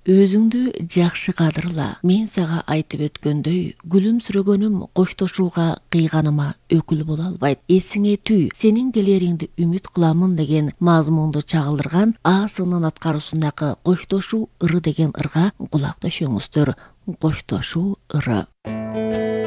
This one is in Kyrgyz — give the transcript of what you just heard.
Өзүңдү жакшы кадырла. Мен сага айтып өткөндөй, күлүмсүрөгөнүм коштошууга кыйганыма өкүл боло албайт. Эсиңе түй, сенин келериңди үмүт кыламын деген мазмунду чагылдырган АСынын аткаруусундагы коштошуу ыры деген ырга кулак төшөңүздөр. Коштошуу ыры.